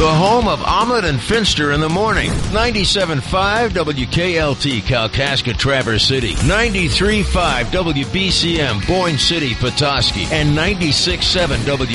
the home of Omelet and Finster in the morning. 97.5 WKLT, Kalkaska, Traverse City. 93.5 WBCM, Boyne City, Petoskey. And 96.7 W.